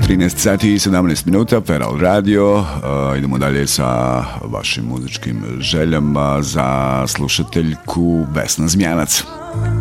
13 sati i 17 minuta, Feral Radio. Idemo dalje sa vašim muzičkim željama za slušateljku Vesna Zmijanac.